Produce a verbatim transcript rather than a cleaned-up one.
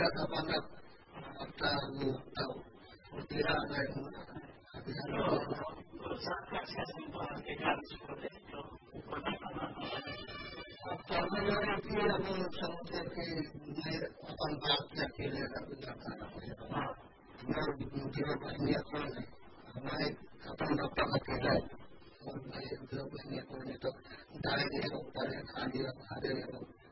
अपन अपना वो तेरा समुद्र के अपन बात के अकेले जीवन पत्नी कौन है हमारे अपन डॉक्टर अकेला है और जो बहनी तो दाएं खा लिया खा दे